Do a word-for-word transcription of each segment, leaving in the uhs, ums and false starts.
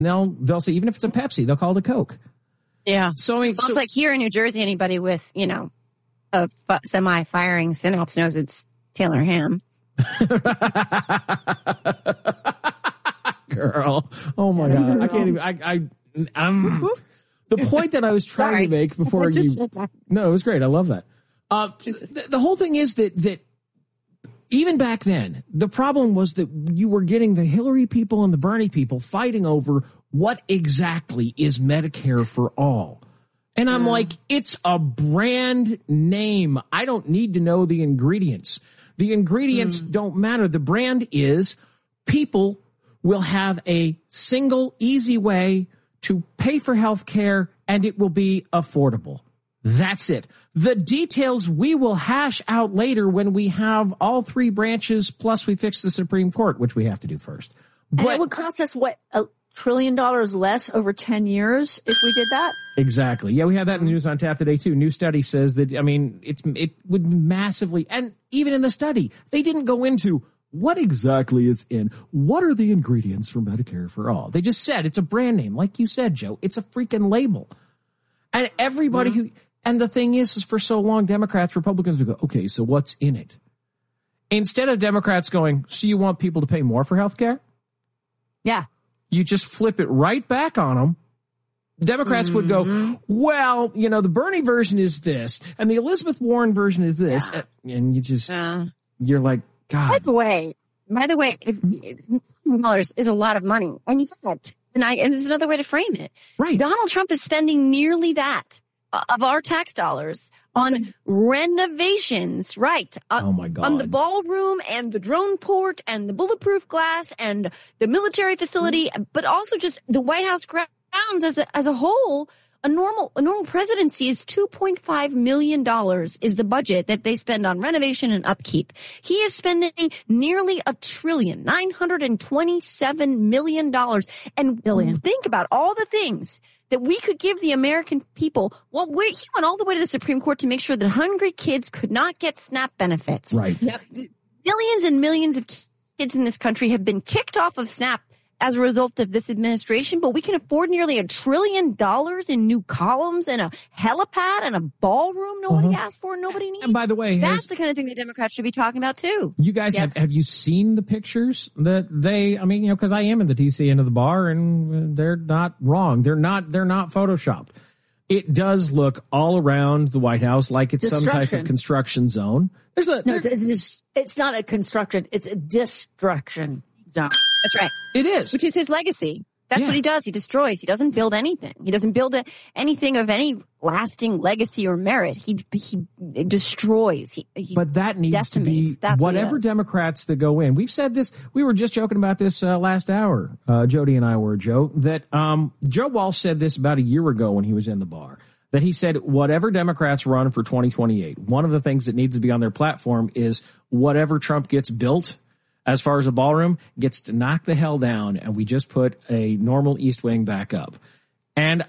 they'll they'll say even if it's a Pepsi, they'll call it a Coke. Yeah. So I mean, well, so, it's like here in New Jersey, anybody with you know a f- semi-firing synapse knows it's Taylor Ham. Girl, oh my God, I can't even. I I I'm the point that I was trying Sorry. to make before you. No, it was great. I love that. Uh, the, the whole thing is that that. Even back then, the problem was that you were getting the Hillary people and the Bernie people fighting over what exactly is Medicare for all. And I'm Mm. like, it's a brand name. I don't need to know the ingredients. The ingredients mm. don't matter. The brand is people will have a single, easy way to pay for health care, and it will be affordable. That's it. The details we will hash out later when we have all three branches, plus we fix the Supreme Court, which we have to do first. But But it would cost us, what, a trillion dollars less over ten years if we did that? Exactly. Yeah, we have that in the news on tap today, too. New study says that, I mean, it's it would massively, and even in the study, they didn't go into what exactly is in, what are the ingredients for Medicare for all. They just said it's a brand name. Like you said, Joe, it's a freaking label. And everybody Mm-hmm. who... And the thing is, is for so long, Democrats, Republicans would go, okay, so what's in it? Instead of Democrats going, so you want people to pay more for health care? Yeah. You just flip it right back on them. Democrats mm-hmm. would go, well, you know, the Bernie version is this, and the Elizabeth Warren version is this. Yeah. And you just, uh, you're like, God. By the way, by the way, if dollars is a lot of money. And yet, and I, and this is another way to frame it. Right. Donald Trump is spending nearly that of our tax dollars on renovations, right? Uh, oh my God. On the ballroom and the drone port and the bulletproof glass and the military facility, mm-hmm. but also just the White House grounds as a, as a whole. A normal, a normal presidency is two point five million dollars is the budget that they spend on renovation and upkeep. He is spending nearly a trillion, nine hundred twenty-seven million dollars. And Billion. Think about all the things that we could give the American people. Well, we he went all the way to the Supreme Court to make sure that hungry kids could not get SNAP benefits. Right. Yep. Millions and millions of kids in this country have been kicked off of SNAP as a result of this administration, but we can afford nearly a trillion dollars in new columns and a helipad and a ballroom nobody uh-huh. asked for and nobody needs. And by the way, that's has, the kind of thing that Democrats should be talking about too. You guys yes. have have you seen the pictures that they? I mean, you know, because I am in the D C end of the bar, and they're not wrong. They're not. They're not photoshopped. It does look all around the White House like it's some type of construction zone. There's a no. It's, it's not a construction. It's a destruction zone. That's right. It is. Which is his legacy. That's yeah. what he does. He destroys. He doesn't build anything. He doesn't build a, anything of any lasting legacy or merit. He he destroys. He, he but that needs to be That's whatever what Democrats that go in. We've said this. We were just joking about this uh, last hour. Uh, Jody and I were, Joe, that um, Joe Walsh said this about a year ago when he was in the bar, that he said whatever Democrats run for twenty twenty-eight, one of the things that needs to be on their platform is whatever Trump gets built as far as a ballroom gets to knock the hell down, and we just put a normal East Wing back up. And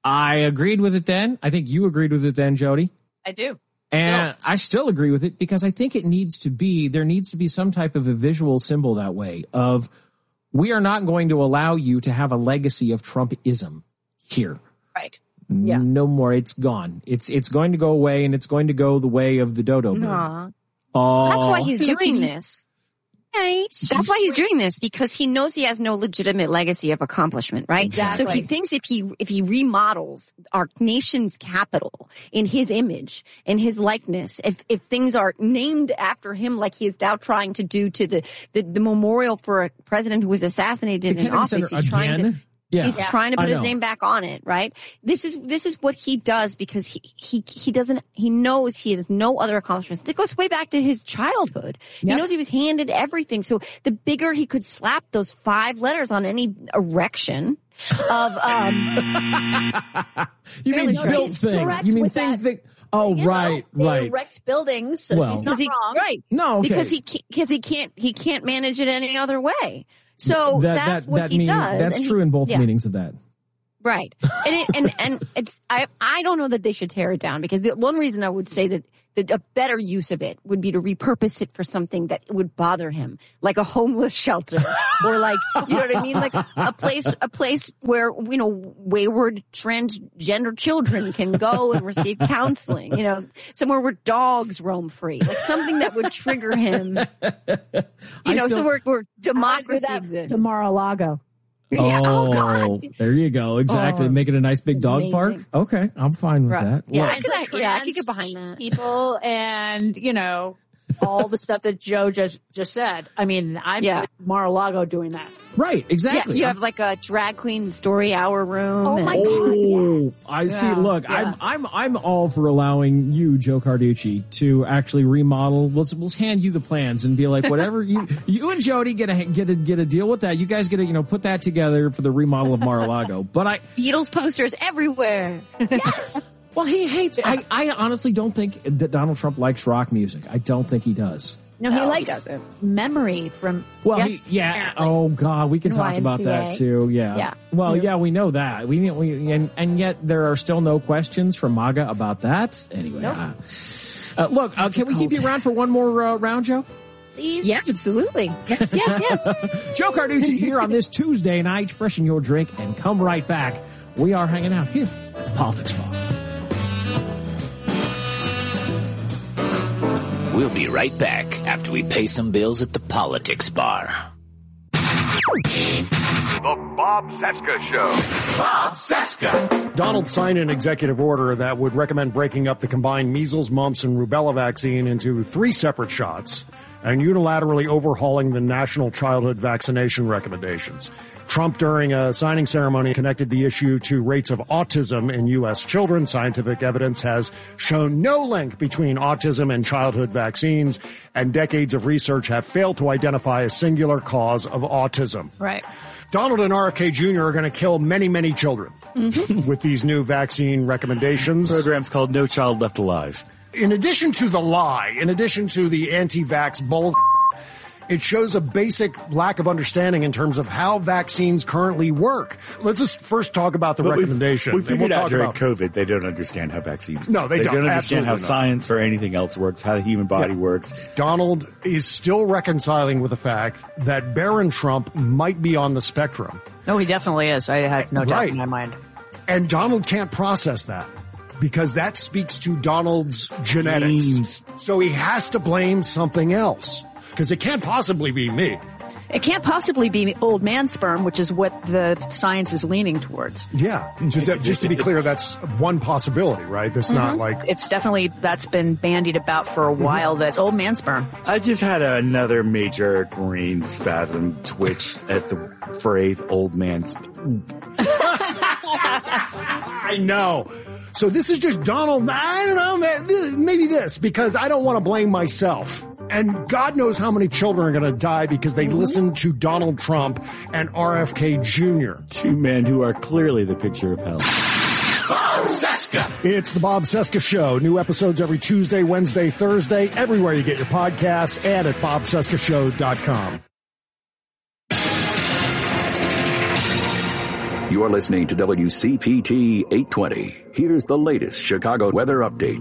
I agreed with it then. I think you agreed with it then, Jody. I do. And still. I still agree with it because I think it needs to be, there needs to be some type of a visual symbol that way of we are not going to allow you to have a legacy of Trumpism here. Right. Yeah. No more. It's gone. It's it's going to go away, and it's going to go the way of the dodo bird. Nah. Oh, that's why he's doing this. Right. That's why he's doing this, because he knows he has no legitimate legacy of accomplishment, right? Exactly. So he thinks if he if he remodels our nation's capital in his image, in his likeness, if if things are named after him, like he is now trying to do to the the, the memorial for a president who was assassinated the in office, he's again? trying to. Yeah. He's yeah. trying to put his name back on it, right? This is this is what he does because he he he doesn't he knows he has no other accomplishments. It goes way back to his childhood. Yep. He knows he was handed everything. So the bigger he could slap those five letters on any erection of um you mean built thing. You mean thing that, oh you right, know, right. Erect buildings, so well, she's not he, wrong. Right. No, okay. Because he because he can't he can't manage it any other way. So that, that's that, what that he mean, does. That's and true he, in both yeah. meanings of that. Right. And it, and and it's I I don't know that they should tear it down, because the one reason I would say that, that a better use of it would be to repurpose it for something that would bother him, like a homeless shelter or like, you know what I mean? Like a place a place where, you know, wayward transgender children can go and receive counseling, you know, somewhere where dogs roam free, like something that would trigger him. You I know, still, somewhere where democracy that exists. to Mar-a-Lago. Yeah. Oh, Oh, God. there you go. Exactly. Oh, Make it a nice big dog amazing. park. Okay, I'm fine with Right. that. Yeah, Look, I could, I, yeah, I could get behind that. People and, you know, all the stuff that Joe just just said. I mean, I'm Yeah. with Mar-a-Lago doing that. right, exactly. Yeah, you have like a drag queen story hour room. Oh, and- my God. Oh, yes. I see. Yeah, Look, yeah. I'm I'm I'm all for allowing you, Joe Carducci, to actually remodel. Let's let's hand you the plans and be like, whatever you you and Jody get a get a get a deal with that. You guys get to, you know, put that together for the remodel of Mar-a-Lago. But I Beatles posters everywhere. Yes. well, he hates. I I honestly don't think that Donald Trump likes rock music. I don't think he does. No, No, he he likes doesn't. memory from. Well, Yes, he, yeah. apparently. Oh God, we can And talk about Y M C A. that too. Yeah. Yeah. Well, Yeah. yeah, we know that. We, we and and yet there are still no questions from MAGA about that. Anyway, Nope. uh, uh, look, uh, can we keep you around for one more uh, round, Joe? Please. Yeah, absolutely. Yes, yes, yes. Joe Carducci here on this Tuesday night. Freshen your drink and come right back. We are hanging out here at the Politics Bar. We'll be right back after we pay some bills at the Politics Bar. The Bob Cesca Show. Bob Cesca. Donald signed an executive order that would recommend breaking up the combined measles, mumps, and rubella vaccine into three separate shots and unilaterally overhauling the national childhood vaccination recommendations. Trump, during a signing ceremony, connected the issue to rates of autism in U S children. Scientific evidence has shown no link between autism and childhood vaccines, and decades of research have failed to identify a singular cause of autism. Right. Donald and R F K Junior are going to kill many, many children with these new vaccine recommendations. Program's called No Child Left Alive. In addition to the lie, in addition to the anti-vax bull, it shows a basic lack of understanding in terms of how vaccines currently work. Let's just first talk about the But we- recommendation. We and figured we'll out talk during about COVID they don't understand how vaccines No, they they don't. don't understand how Absolutely not. science or anything else works, how the human body Yeah. works. Donald is still reconciling with the fact that Barron Trump might be on the spectrum. No, he definitely is. I have no doubt Right. in my mind. And Donald can't process that because that speaks to Donald's genetics. Genes. So he has to blame something else because it can't possibly be me. It can't possibly be old man sperm, which is what the science is leaning towards. Yeah. Just, just to be clear, that's one possibility, right? That's not like... It's definitely, that's been bandied about for a while. That's old man sperm. I just had another major brain spasm twitch at the phrase old man. I know. So this is just Donald, I don't know, man, maybe this, because I don't want to blame myself. And God knows how many children are going to die because they listen to Donald Trump and R F K Junior Two men who are clearly the picture of hell. Bob Cesca. It's the Bob Cesca Show. New episodes every Tuesday, Wednesday, Thursday, everywhere you get your podcasts and at bob cesca show dot com. You're listening to W C P T eight twenty. Here's the latest Chicago weather update.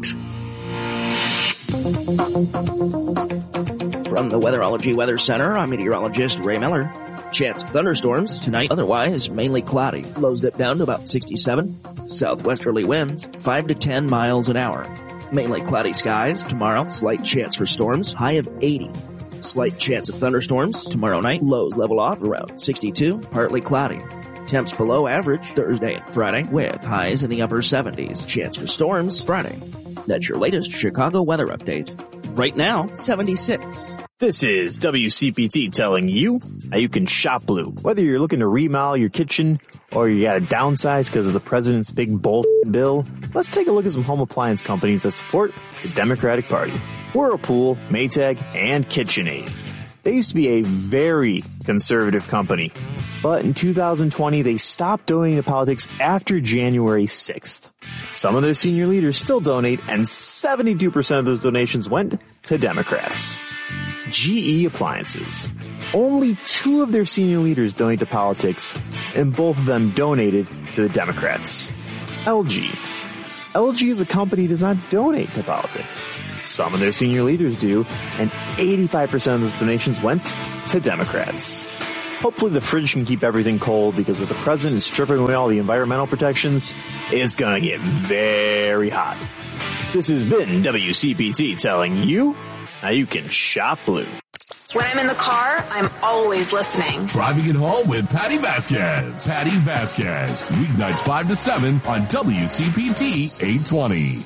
From the Weatherology Weather Center, I'm meteorologist Ray Miller. Chance of thunderstorms tonight, otherwise mainly cloudy. Lows dip down to about sixty-seven. Southwesterly winds, five to ten miles an hour. Mainly cloudy skies. Tomorrow, slight chance for storms, high of eighty. Slight chance of thunderstorms tomorrow night. Lows level off around sixty-two, partly cloudy. Temps below average Thursday and Friday with highs in the upper seventies. Chance for storms Friday. That's your latest Chicago weather update. Right now, seventy-six. This is W C P T telling you how you can shop blue. Whether you're looking to remodel your kitchen or you got to downsize because of the president's big bullshit bill, let's take a look at some home appliance companies that support the Democratic Party. Whirlpool, Maytag, and KitchenAid. They used to be a very conservative company, but in two thousand twenty they stopped donating to politics after January sixth. Some of their senior leaders still donate, and seventy-two percent of those donations went to Democrats. G E Appliances. only two of their senior leaders donate to politics, and both of them donated to the Democrats. L G. L G as a company does not donate to politics. Some of their senior leaders do, and eighty-five percent of those donations went to Democrats. Hopefully the fridge can keep everything cold, because with the president stripping away all the environmental protections, it's gonna get very hot. This has been W C P T telling you how you can shop blue. When I'm in the car, I'm always listening. Driving it home with Patty Vasquez. Patty Vasquez. Weeknights five to seven on W C P T eight twenty.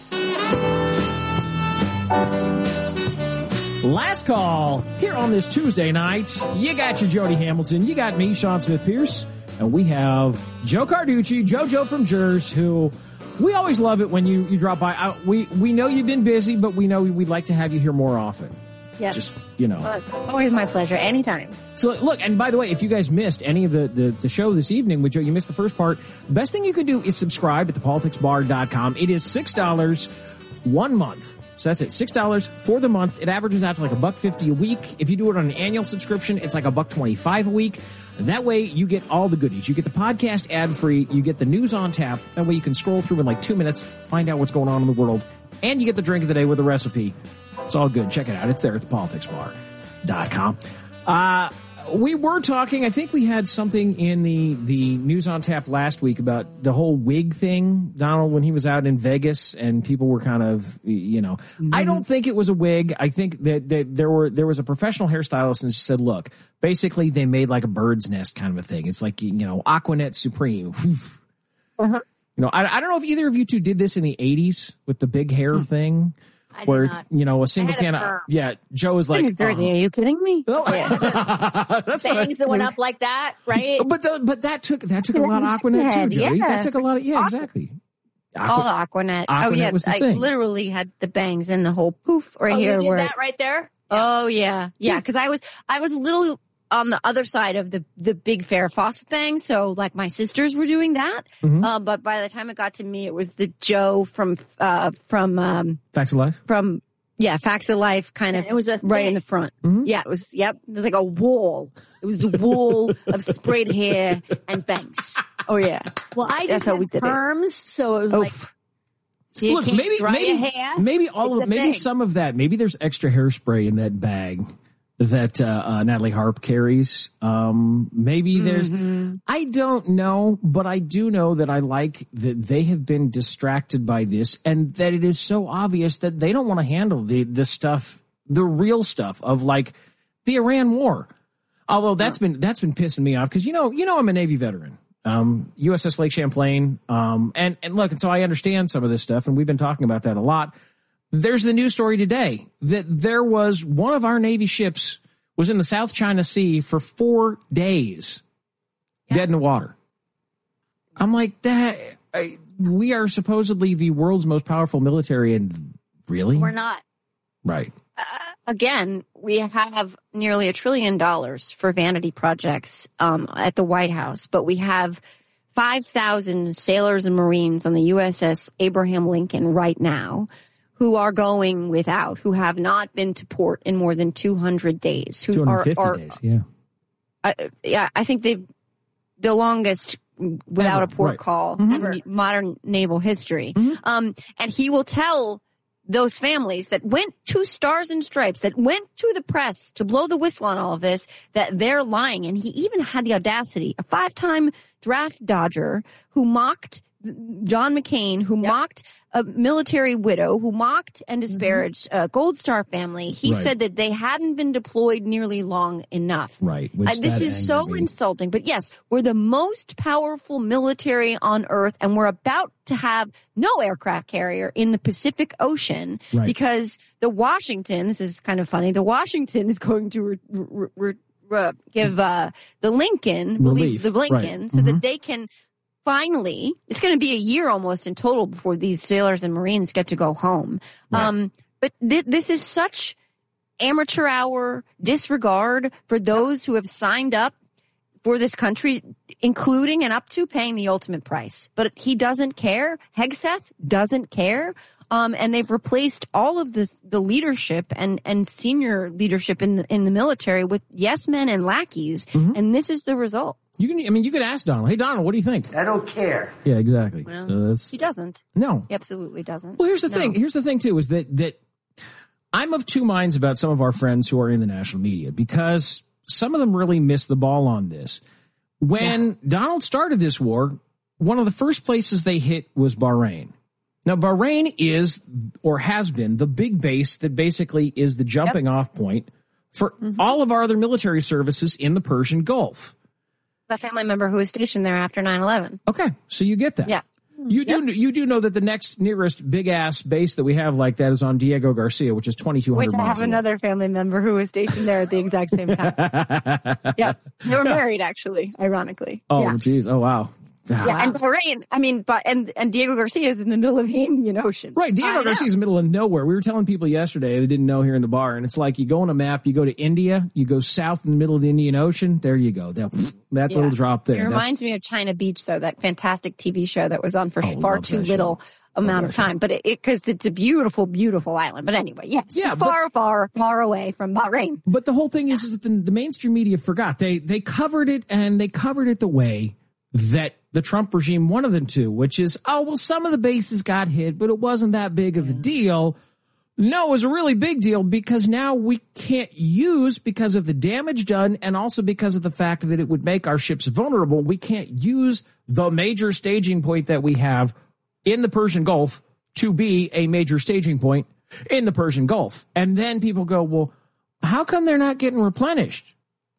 Last call here on this Tuesday night. You got your Jody Hamilton. You got me, Sean Smith-Pierce. And we have Joe Carducci, JoJo from Jers, who we always love it when you, you drop by. I, we, we know you've been busy, but we know we'd like to have you here more often. Yes. Just, you know. Always my pleasure. Anytime. So, look, and by the way, if you guys missed any of the, the, the show this evening with Joe, you missed the first part, the best thing you can do is subscribe at the politics bar dot com. It is six dollars one month. So that's it, six dollars for the month. It averages out to like a buck fifty a week. If you do it on an annual subscription, it's like a buck twenty-five a week. That way you get all the goodies. You get the podcast ad free. You get the news on tap. That way you can scroll through in like two minutes, find out what's going on in the world. And you get the drink of the day with a recipe. It's all good. Check it out. It's there at the politics bar dot com. Uh, we were talking, I think we had something in the, the news on tap last week about the whole wig thing, Donald, when he was out in Vegas and people were kind of, you know, mm-hmm. I don't think it was a wig. I think that, that there were, there was a professional hairstylist and she said, look, basically they made like a bird's nest kind of a thing. It's like, you know, Aquanet Supreme. Uh-huh. You know, I, I don't know if either of you two did this in the eighties with the big hair mm. thing. I where, did not. you know, a single can of, yeah, Joe is like, New Jersey, uh, are you kidding me? Oh. That's things that went up like that, right? But the, but that took that took a lot of Aquanet too, Jody. Yeah. That took a lot of yeah, exactly. Aqua, All the Aquanet. Aquanet oh yeah, was the I thing. literally had the bangs and the whole poof right oh, here. You did where that right there? Oh yeah, yeah. Because I was I was a little on the other side of the the big Farrah Fawcett thing, so like my sisters were doing that. Mm-hmm. Uh, but by the time it got to me, it was the Joe from uh from um Facts of Life. From Yeah, Facts of Life kind of it was a right in the front. Mm-hmm. Yeah, it was, yep. It was like a wall. It was a wall of sprayed hair and bangs. Oh, yeah. Well, I just That's how had we did perms, it. so it was Oof. like, you look, can't maybe, dry maybe, your hair. maybe all it's of, maybe thing. some of that, maybe there's extra hairspray in that bag that, uh, uh Natalie Harp carries. Um, maybe there's, mm-hmm. I don't know, but I do know that I like that they have been distracted by this and that it is so obvious that they don't want to handle the, the stuff, the real stuff of like the Iran war. Although that's been, that's been pissing me off because, you know, you know, I'm a Navy veteran. Um, U S S Lake Champlain. Um, and, and look, and so I understand some of this stuff and we've been talking about that a lot. There's the news story today that there was one of our Navy ships was in the South China Sea for four days, yeah. dead in the water. I'm like, that. I, we are supposedly the world's most powerful military, and really, we're not. Right. Uh, again, we have nearly a trillion dollars for vanity projects um, at the White House, but we have five thousand sailors and Marines on the U S S Abraham Lincoln right now who are going without, who have not been to port in more than two hundred days. Who two hundred fifty are, are, days, yeah. Uh, yeah, I think they've the longest without Ever, a port right. call mm-hmm. in modern naval history. Mm-hmm. Um, and he will tell those families that went to Stars and Stripes, that went to the press to blow the whistle on all of this, that they're lying. And he even had the audacity, a five-time draft dodger who mocked John McCain, who yep. mocked a military widow, who mocked and disparaged a mm-hmm. uh, Gold Star family. He right. said that they hadn't been deployed nearly long enough. Right. Uh, this is so me. insulting. But yes, we're the most powerful military on earth, and we're about to have no aircraft carrier in the Pacific Ocean right. because the Washington, this is kind of funny, the Washington is going to re- re- re- re- give uh, the Lincoln, relief the Lincoln, right. so mm-hmm. that they can finally, it's going to be a year almost in total before these sailors and Marines get to go home. Right. Um, but th- this is such amateur hour disregard for those who have signed up for this country, including and up to paying the ultimate price. But he doesn't care. Hegseth doesn't care. Um, and they've replaced all of this, the leadership and, and senior leadership in the, in the military with yes men and lackeys. Mm-hmm. And this is the result. You can, I mean, you could ask Donald. Hey, Donald, what do you think? I don't care. Yeah, exactly. Well, so that's, he doesn't. No. He absolutely doesn't. Well, here's the no. thing. Here's the thing, too, is that, that I'm of two minds about some of our friends who are in the national media because some of them really missed the ball on this. When yeah. Donald started this war, one of the first places they hit was Bahrain. Now, Bahrain is or has been the big base that basically is the jumping yep. off point for mm-hmm. all of our other military services in the Persian Gulf. A family member who was stationed there after nine eleven. Okay, so you get that. Yeah. You do yep. you do know that the next nearest big-ass base that we have like that is on Diego Garcia, which is twenty-two hundred miles away. Which I have away. another family member who was stationed there at the exact same time. Yeah. They were married, actually, ironically. Oh, yeah. geez. Oh, wow. Yeah, wow. And Bahrain, I mean, but and, and Diego Garcia is in the middle of the Indian Ocean. Right, Diego Garcia is in the middle of nowhere. We were telling people yesterday they didn't know here in the bar, and it's like you go on a map, you go to India, you go south in the middle of the Indian Ocean, there you go. That, that yeah. little drop there. It reminds That's, me of China Beach, though, that fantastic T V show that was on for oh, far too little show. amount of time. Show. But it, because it, it's a beautiful, beautiful island. But anyway, yes, yeah, it's far, but, far, far away from Bahrain. But the whole thing is, is that the, the mainstream media forgot. They They covered it, and they covered it the way that the Trump regime wanted them to, which is, oh, well, some of the bases got hit, but it wasn't that big of a deal. No, it was a really big deal because now we can't use, because of the damage done and also because of the fact that it would make our ships vulnerable, we can't use the major staging point that we have in the Persian Gulf to be a major staging point in the Persian Gulf. And then people go, well, how come they're not getting replenished?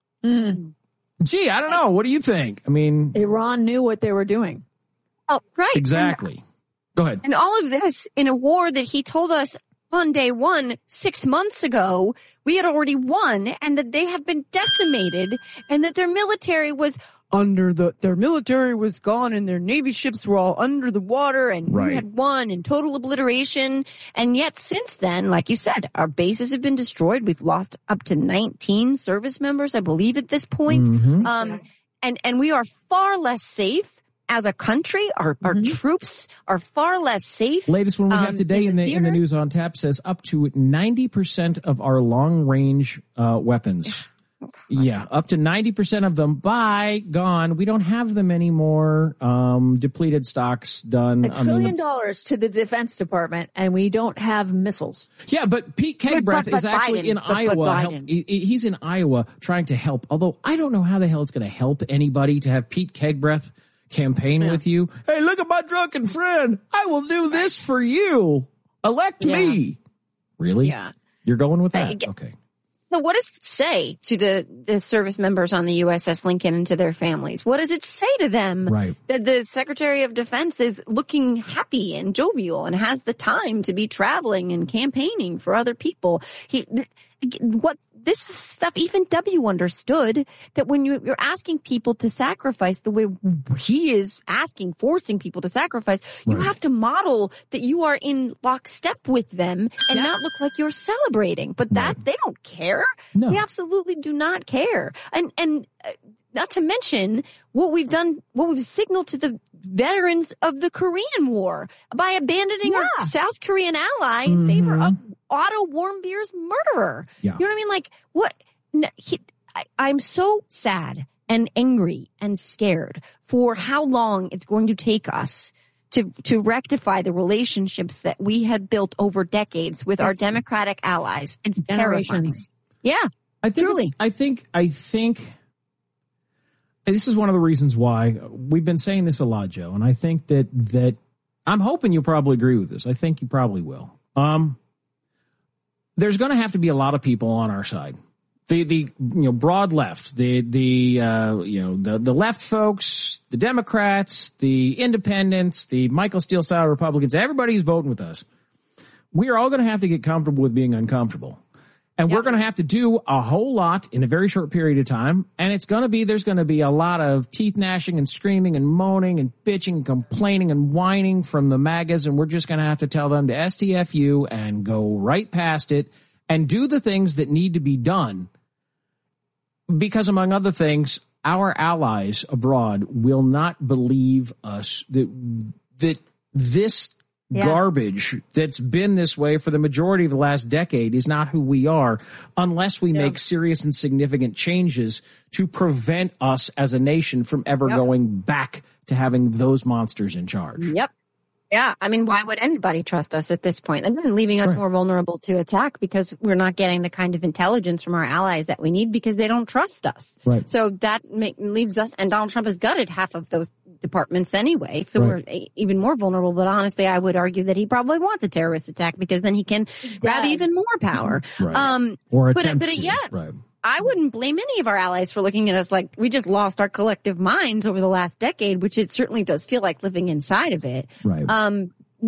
Mm. Gee, I don't know. What do you think? I mean, Iran knew what they were doing. Oh, right. Exactly. And, Go ahead. And all of this in a war that he told us on day one, six months ago, we had already won and that they had been decimated and that their military was under the, their military was gone and their Navy ships were all under the water and right. we had won in total obliteration. And yet since then, like you said, our bases have been destroyed. We've lost up to nineteen service members, I believe, at this point. Mm-hmm. Um, and, and we are far less safe as a country. Our, mm-hmm. our troops are far less safe. Latest one we have today um, in, the, in, the, in the news on tap says up to ninety percent of our long range, uh, weapons. Yeah, up to ninety percent of them, bye, gone. We don't have them anymore. Um, depleted stocks, done. A trillion I mean, dollars to the Defense Department, and we don't have missiles. Yeah, but Pete Kegbreath is actually Biden, in but, Iowa. But help, he, he's in Iowa trying to help, although I don't know how the hell it's going to help anybody to have Pete Kegbreath campaign yeah. with you. Hey, look at my drunken friend. I will do this for you. Elect yeah. me. Really? Yeah. You're going with that? Okay. But what does it say to the, the service members on the U S S Lincoln and to their families? What does it say to them right. that the Secretary of Defense is looking happy and jovial and has the time to be traveling and campaigning for other people? He, what this stuff, even W understood that when you, you're asking people to sacrifice the way he is asking, forcing people to sacrifice, right. you have to model that you are in lockstep with them and yeah. not look like you're celebrating. But that right. they don't care. No. They absolutely do not care. And, and uh, not to mention what we've done, what we've signaled to the veterans of the Korean War by abandoning yeah. our South Korean ally in mm-hmm. favor of Otto Warmbier's murderer. Yeah. You know what I mean? Like, what? He, I, I'm so sad and angry and scared for how long it's going to take us to to rectify the relationships that we had built over decades with our Democratic allies. It's terrifying. Yeah, I think truly. I think. I think. This is one of the reasons why we've been saying this a lot, Joe, and I think that that I'm hoping you'll probably agree with this. I think you probably will. Um, there's going to have to be a lot of people on our side. The the you know broad left, the the uh, you know the the left folks, the Democrats, the independents, the Michael Steele style Republicans. Everybody's voting with us. We are all going to have to get comfortable with being uncomfortable. And yep. we're going to have to do a whole lot in a very short period of time. And it's going to be, there's going to be a lot of teeth gnashing and screaming and moaning and bitching and complaining and whining from the MAGAs. And we're just going to have to tell them to S T F U and go right past it and do the things that need to be done. Because among other things, our allies abroad will not believe us that that this yeah. garbage that's been this way for the majority of the last decade is not who we are, unless we yeah. make serious and significant changes to prevent us as a nation from ever yep. going back to having those monsters in charge. Yep. Yeah, I mean, why would anybody trust us at this point? And then leaving us right. more vulnerable to attack because we're not getting the kind of intelligence from our allies that we need because they don't trust us. Right. So that make, leaves us, and Donald Trump has gutted half of those departments anyway. So right. we're a, even more vulnerable. But honestly, I would argue that he probably wants a terrorist attack because then he can he grab even more power. Right. Um, or attempt but, but to. Yeah. Right. I wouldn't blame any of our allies for looking at us like we just lost our collective minds over the last decade, which it certainly does feel like living inside of it. Right. Um,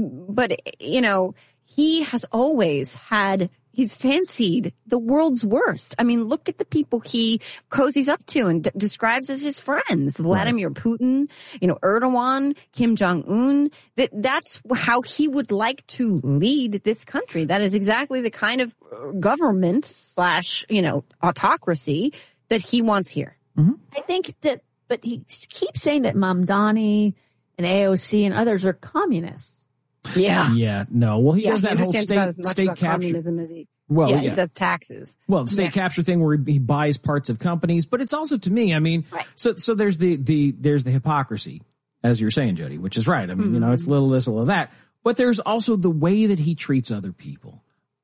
but, you know, he has always had, he's fancied the world's worst. I mean, look at the people he cozies up to and d- describes as his friends. Vladimir right. Putin, you know, Erdogan, Kim Jong-un. That, that's how he would like to lead this country. That is exactly the kind of government slash, you know, autocracy that he wants here. Mm-hmm. I think that, but he keeps saying that Mamdani and A O C and others are communists. Yeah. Yeah. No. Well, he yeah, does that he whole state, as much state about capture. Communism as he, well, yeah, yeah. he does taxes. Well, the state yeah. capture thing where he, he buys parts of companies, but it's also to me, I mean, right. so, so there's the, the, there's the hypocrisy, as you're saying, Jody, which is right. I mean, mm-hmm. you know, it's little this, little that, but there's also the way that he treats other people.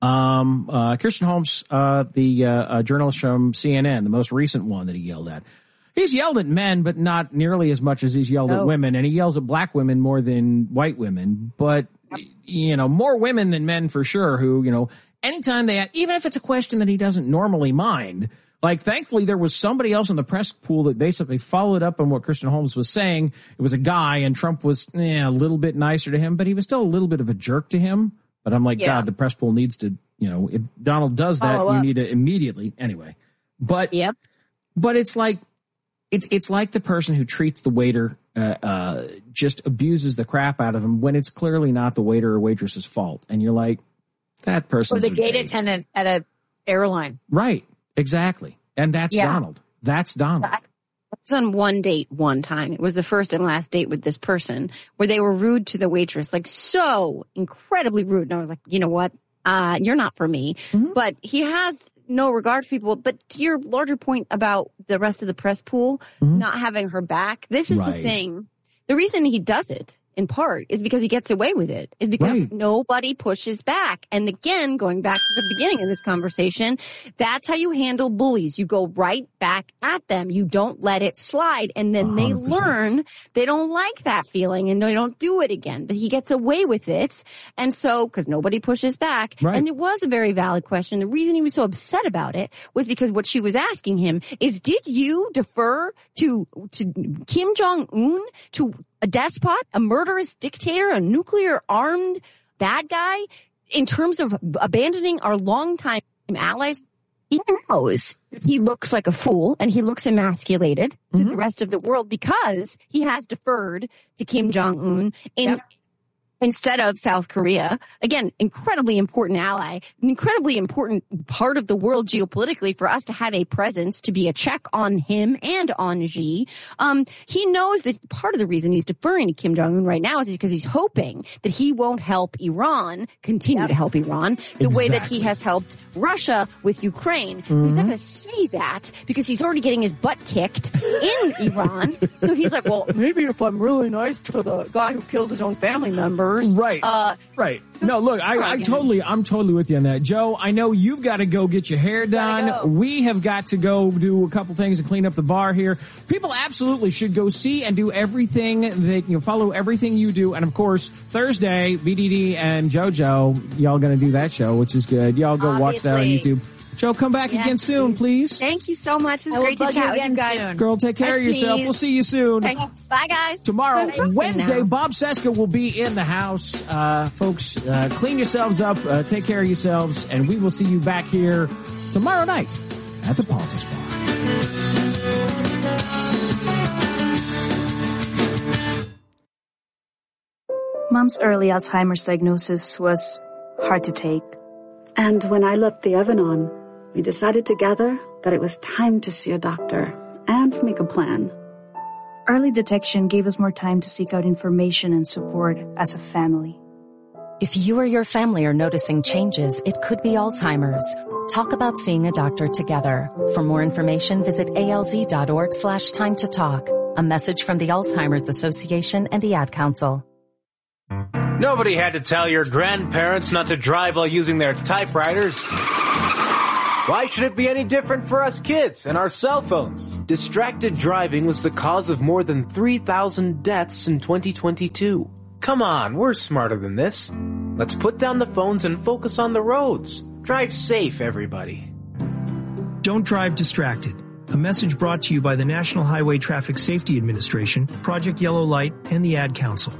Um, uh, Kirsten Holmes, uh, the, uh, uh, journalist from C N N, the most recent one that he yelled at. He's yelled at men, but not nearly as much as he's yelled no. at women. And he yells at black women more than white women. But, yep. you know, more women than men for sure who, you know, anytime they, even if it's a question that he doesn't normally mind, like thankfully there was somebody else in the press pool that basically followed up on what Kirsten Holmes was saying. It was a guy and Trump was eh, a little bit nicer to him, but he was still a little bit of a jerk to him. But I'm like, yeah. God, the press pool needs to, you know, if Donald does that, Follow you up. need to immediately. Anyway, but, yep. but it's like, It's it's like the person who treats the waiter, uh, uh, just abuses the crap out of him when it's clearly not the waiter or waitress's fault. And you're like, that person's or the gate a, attendant at a airline. Right. Exactly. And that's yeah. Donald. That's Donald. I was on one date one time. It was the first and last date with this person where they were rude to the waitress, like so incredibly rude. And I was like, you know what? Uh, you're not for me. Mm-hmm. But he has no regard for people. But to your larger point about the rest of the press pool mm-hmm. not having her back, this is right. the thing. The reason he does it, in part, is because he gets away with it, is because right. nobody pushes back. And again, going back to the beginning of this conversation, that's how you handle bullies. You go right back at them. You don't let it slide. And then one hundred percent. They learn they don't like that feeling and they don't do it again. But he gets away with it. And so, because nobody pushes back. Right. And it was a very valid question. The reason he was so upset about it was because what she was asking him is, did you defer to, to Kim Jong-un, to a despot, a murderous dictator, a nuclear armed bad guy, in terms of abandoning our longtime allies? He knows he looks like a fool and he looks emasculated to mm-hmm. the rest of the world because he has deferred to Kim Jong-un in yep. instead of South Korea. Again, incredibly important ally, an incredibly important part of the world geopolitically for us to have a presence, to be a check on him and on Xi. Um, he knows that part of the reason he's deferring to Kim Jong-un right now is because he's hoping that he won't help Iran continue yep. to help Iran the exactly. way that he has helped Russia with Ukraine. So mm-hmm. he's not going to say that because he's already getting his butt kicked in Iran. So he's like, well, maybe if I'm really nice to the guy who killed his own family member, Right. Uh, right. No, look, I, I totally, I'm totally with you on that. Joe, I know you've got to go get your hair done. Go. We have got to go do a couple things and clean up the bar here. People absolutely should go see and do everything that, you know, follow everything you do. And of course, Thursday, B D D and JoJo, y'all going to do that show, which is good. Y'all go Obviously. watch that on YouTube. Joe, come back yes, again soon, please. Thank you so much. It's I great to chat with you guys. Soon. Girl, take care yes, of yourself. please. We'll see you soon. Okay. Bye, guys. Tomorrow, Bye. Wednesday, Bob Cesca will be in the house. Uh, folks, uh, clean yourselves up, uh, take care of yourselves, and we will see you back here tomorrow night at the Politics Bar. Mom's early Alzheimer's diagnosis was hard to take. And when I left the oven on, we decided together that it was time to see a doctor. And time to make a plan. Early detection gave us more time to seek out information and support as a family. If you or your family are noticing changes, it could be Alzheimer's. Talk about seeing a doctor together. For more information, visit alz.org slash time to talk. A message from the Alzheimer's Association and the Ad Council. Nobody had to tell your grandparents not to drive while using their typewriters. Why should it be any different for us kids and our cell phones? Distracted driving was the cause of more than three thousand deaths in twenty twenty-two. Come on, we're smarter than this. Let's put down the phones and focus on the roads. Drive safe, everybody. Don't drive distracted. A message brought to you by the National Highway Traffic Safety Administration, Project Yellow Light, and the Ad Council.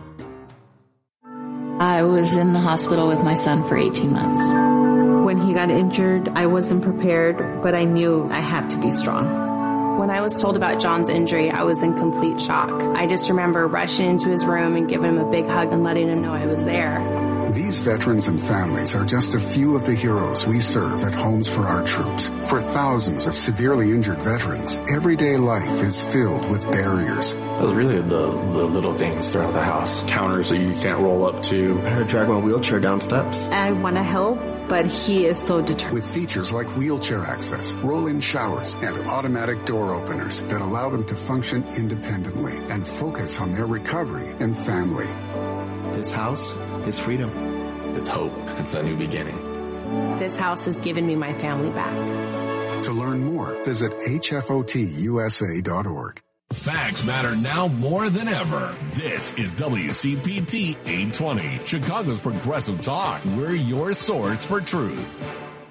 I was in the hospital with my son for eighteen months. When he got injured, I wasn't prepared, but I knew I had to be strong. When I was told about John's injury, I was in complete shock. I just remember rushing into his room and giving him a big hug and letting him know I was there. These veterans and families are just a few of the heroes we serve at Homes for Our Troops. For thousands of severely injured veterans, everyday life is filled with barriers. It was really the, the little things throughout the house. Counters that you can't roll up to. I had to drag my wheelchair down steps. I want to help, but he is so determined. With features like wheelchair access, roll-in showers, and automatic door openers that allow them to function independently and focus on their recovery and family. This house is freedom. It's hope. It's a new beginning. This house has given me my family back. To learn more, visit H F O T U S A dot org. Facts matter now more than ever. This is W C P T eight twenty, Chicago's Progressive Talk. We're your source for truth.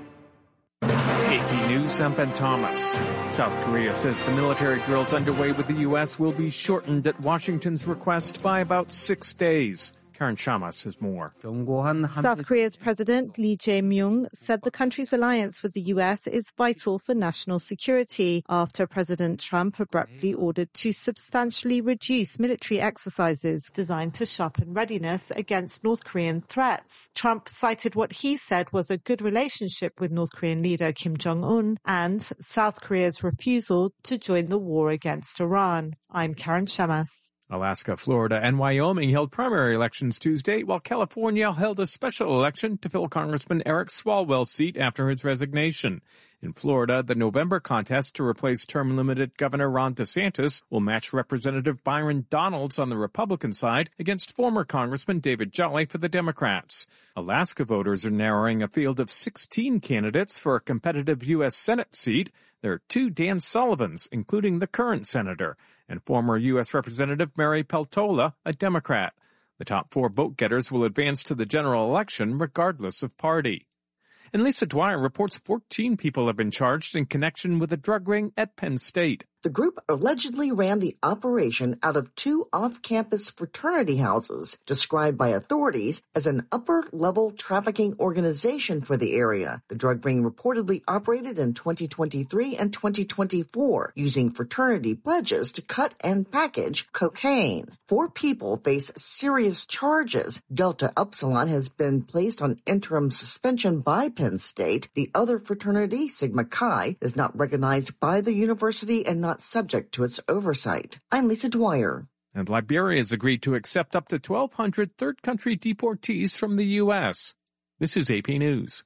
A P News, I'm Ben Thomas. South Korea says the military drills underway with the U S will be shortened at Washington's request by about six days. Karen Shamas has more. South Korea's President Lee Jae-myung said the country's alliance with the U S is vital for national security after President Trump abruptly ordered to substantially reduce military exercises designed to sharpen readiness against North Korean threats. Trump cited what he said was a good relationship with North Korean leader Kim Jong-un and South Korea's refusal to join the war against Iran. I'm Karen Shamas. Alaska, Florida, and Wyoming held primary elections Tuesday, while California held a special election to fill Congressman Eric Swalwell's seat after his resignation. In Florida, the November contest to replace term-limited Governor Ron DeSantis will match Representative Byron Donalds on the Republican side against former Congressman David Jolly for the Democrats. Alaska voters are narrowing a field of sixteen candidates for a competitive U S Senate seat. There are two Dan Sullivans, including the current senator, and former U S Representative Mary Peltola, a Democrat. The top four vote-getters will advance to the general election regardless of party. And Lisa Dwyer reports fourteen people have been charged in connection with a drug ring at Penn State. The group allegedly ran the operation out of two off-campus fraternity houses, described by authorities as an upper-level trafficking organization for the area. The drug ring reportedly operated in twenty twenty-three and twenty twenty-four, using fraternity pledges to cut and package cocaine. Four people face serious charges. Delta Upsilon has been placed on interim suspension by Penn State. The other fraternity, Sigma Chi, is not recognized by the university and not subject to its oversight. I'm Lisa Dwyer. And Liberia has agreed to accept up to twelve hundred third-country deportees from the U S. This is A P News.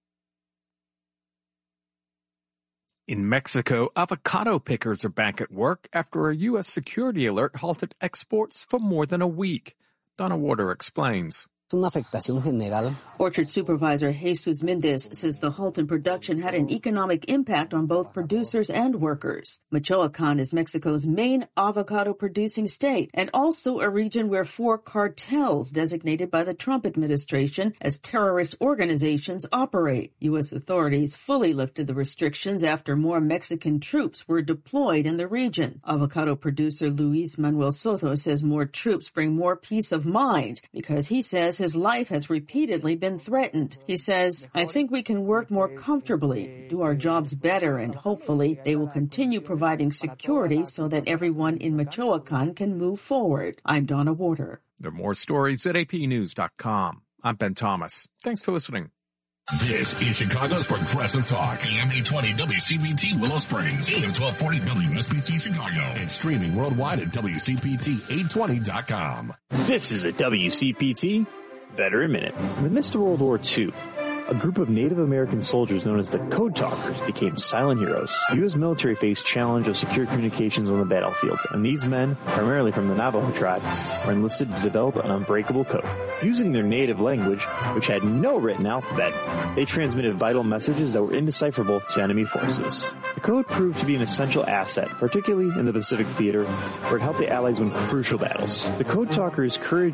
In Mexico, avocado pickers are back at work after a U S security alert halted exports for more than a week. Donna Warder explains. Orchard supervisor Jesus Mendez says the halt in production had an economic impact on both producers and workers. Michoacan is Mexico's main avocado-producing state and also a region where four cartels designated by the Trump administration as terrorist organizations operate. U S authorities fully lifted the restrictions after more Mexican troops were deployed in the region. Avocado producer Luis Manuel Soto says more troops bring more peace of mind because he says his life has repeatedly been threatened. He says, I think we can work more comfortably, do our jobs better, and hopefully they will continue providing security so that everyone in Michoacan can move forward. I'm Donna Warder. There are more stories at A P news dot com. I'm Ben Thomas. Thanks for listening. This is Chicago's Progressive Talk. A M eight twenty W C P T Willow Springs. A M twelve forty W S B C Chicago. And streaming worldwide at W C P T eight twenty dot com. This is a W C P T Veteran Minute. In the midst of World War Two, a group of Native American soldiers known as the Code Talkers became silent heroes. The U S military faced challenge of secure communications on the battlefield, and these men, primarily from the Navajo tribe, were enlisted to develop an unbreakable code. Using their native language, which had no written alphabet, they transmitted vital messages that were indecipherable to enemy forces. The code proved to be an essential asset, particularly in the Pacific theater, where it helped the Allies win crucial battles. The Code Talkers' courage